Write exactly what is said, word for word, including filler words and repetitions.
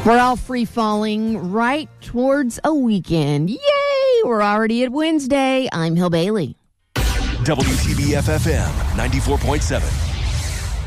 We're all free falling right towards a weekend. Yay! We're already at Wednesday. I'm Hill Bailey. W T B F F M ninety-four point seven.